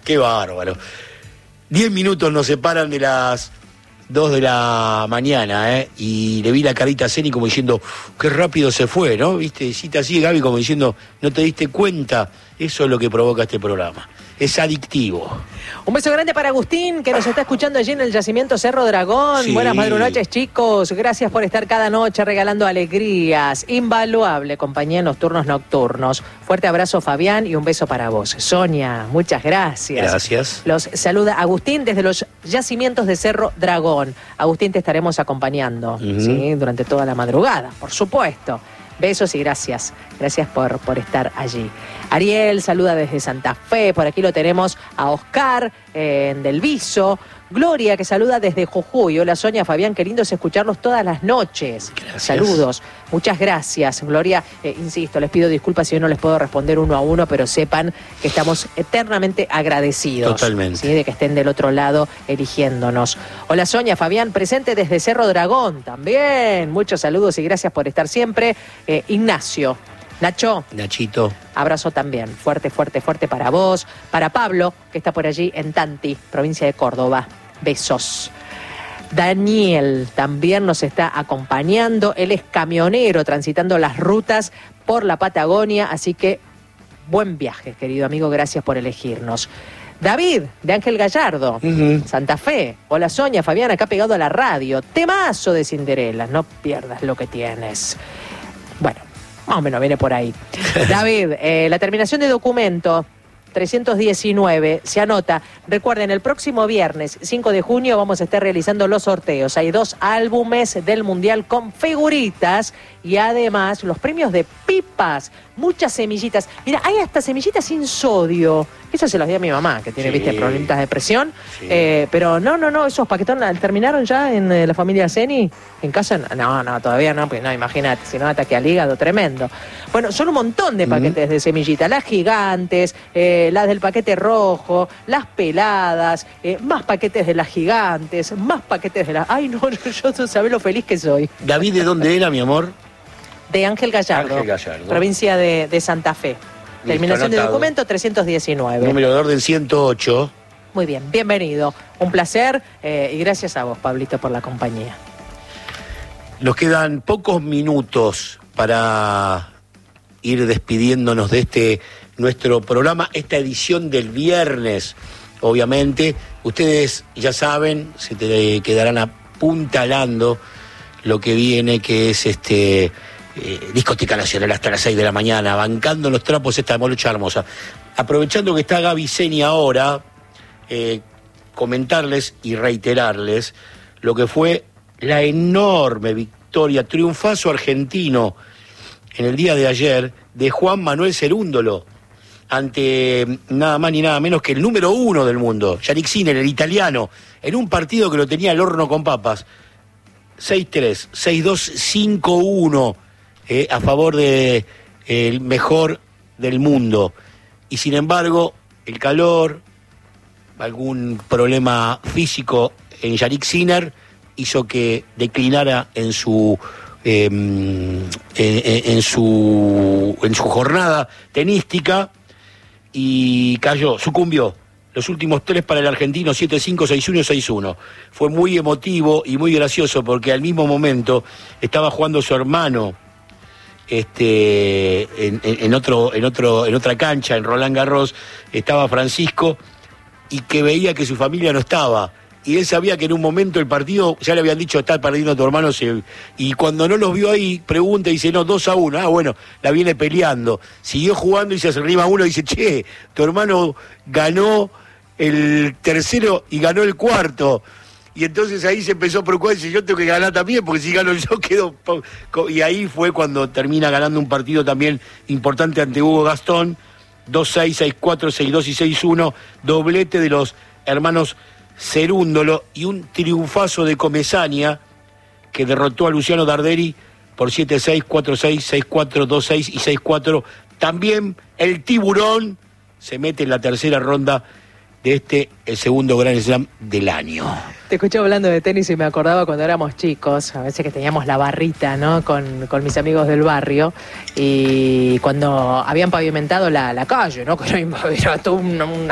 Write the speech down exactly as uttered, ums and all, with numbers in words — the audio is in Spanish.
Qué bárbaro. Diez minutos nos separan de las dos de la mañana, ¿eh? Y le vi la carita a Ceni como diciendo, qué rápido se fue, ¿no? ¿Viste? Cita así, Gaby, como diciendo, no te diste cuenta. Eso es lo que provoca este programa. Es adictivo. Un beso grande para Agustín, que nos está escuchando allí en el yacimiento Cerro Dragón. Sí. Buenas madrunoches, chicos. Gracias por estar cada noche regalando alegrías. Invaluable compañía en los turnos nocturnos. Fuerte abrazo, Fabián, y un beso para vos. Sonia, muchas gracias. Gracias. Los saluda Agustín desde los yacimientos de Cerro Dragón. Agustín, te estaremos acompañando, uh-huh. ¿sí? Durante toda la madrugada, por supuesto. Besos y gracias. Gracias por, por estar allí. Ariel saluda desde Santa Fe. Por aquí lo tenemos a Oscar eh, en Del Viso. Gloria, que saluda desde Jujuy. Hola, Sonia, Fabián, qué lindo es escucharlos todas las noches. Gracias. Saludos. Muchas gracias, Gloria. Eh, insisto, les pido disculpas si yo no les puedo responder uno a uno, pero sepan que estamos eternamente agradecidos. Totalmente. ¿sí? De que estén del otro lado eligiéndonos. Hola, Sonia, Fabián, presente desde Cerro Dragón también. Muchos saludos y gracias por estar siempre. Eh, Ignacio. Nacho. Nachito. Abrazo también. Fuerte, fuerte, fuerte para vos. Para Pablo, que está por allí en Tanti, provincia de Córdoba. Besos. Daniel también nos está acompañando. Él es camionero transitando las rutas por la Patagonia. Así que buen viaje, querido amigo. Gracias por elegirnos. David, de Ángel Gallardo, uh-huh. Santa Fe. Hola, Sonia, Fabián, acá pegado a la radio. Temazo de Cinderella. No pierdas lo que tienes. Bueno. Más o menos viene por ahí. David, eh, la terminación de documento trescientos diecinueve se anota. Recuerden, el próximo viernes cinco de junio vamos a estar realizando los sorteos. Hay dos álbumes del Mundial con figuritas y además los premios de pipas. Muchas semillitas. Mira, hay hasta semillitas sin sodio. Eso se los di a mi mamá, que tiene, sí. viste, problemitas de presión. Sí. Eh, pero no, no, no, esos paquetones terminaron ya en eh, la familia Ceni. En casa, no, no, todavía no, pues no, imagínate, si no ataque al hígado, tremendo. Bueno, son un montón de paquetes uh-huh. de semillitas. Las gigantes, eh, las del paquete rojo, las peladas, eh, más paquetes de las gigantes, más paquetes de las... Ay, no, yo no sabés lo feliz que soy. David, ¿de dónde era, mi amor? De Ángel Gallardo, Ángel Gallardo. Provincia de, de Santa Fe. Listo, terminación anotado. De documento trescientos diecinueve. Número de orden ciento ocho. Muy bien, bienvenido. Un placer eh, y gracias a vos, Pablito, por la compañía. Nos quedan pocos minutos para ir despidiéndonos de este nuestro programa, esta edición del viernes. Obviamente, ustedes ya saben, se te quedarán apuntalando lo que viene, que es este... Eh, discoteca nacional hasta las seis de la mañana, bancando los trapos esta molocha hermosa. Aprovechando que está Gaby Ceni ahora, eh, comentarles y reiterarles lo que fue la enorme victoria, triunfazo argentino en el día de ayer de Juan Manuel Cerúndolo ante nada más ni nada menos que el número uno del mundo, Yannick Sinner, el italiano, en un partido que lo tenía al horno con papas. seis tres, seis dos, cinco uno Eh, a favor de eh, el mejor del mundo. Y sin embargo, el calor, algún problema físico en Yannick Sinner hizo que declinara en su eh, en, en su en su jornada tenística y cayó, sucumbió. Los últimos tres para el argentino, siete cinco, seis uno, seis uno. Fue muy emotivo y muy gracioso porque al mismo momento estaba jugando su hermano Este, en, en, otro, en, otro, en otra cancha, en Roland Garros, estaba Francisco, y que veía que su familia no estaba. Y él sabía que en un momento el partido, ya le habían dicho, está perdiendo a tu hermano, se, y cuando no los vio ahí, pregunta y dice, no, dos a uno, ah, bueno, la viene peleando. Siguió jugando y se arriba uno y dice, che, tu hermano ganó el tercero y ganó el cuarto. Y entonces ahí se empezó a preocupar y dice, yo tengo que ganar también, porque si gano yo quedo... Y ahí fue cuando termina ganando un partido también importante ante Hugo Gastón, dos seis, seis cuatro, seis dos y seis uno, doblete de los hermanos Cerúndolo y un triunfazo de Comesaña que derrotó a Luciano Darderi por siete seis, cuatro seis, seis cuatro, dos seis y seis cuatro. También el Tiburón se mete en la tercera ronda de este, el segundo Grand Slam del año. Te escuché hablando de tenis y me acordaba cuando éramos chicos, a veces que teníamos la barrita, ¿no? Con, con mis amigos del barrio, y cuando habían pavimentado la, la calle, ¿no? Que era, era todo una, una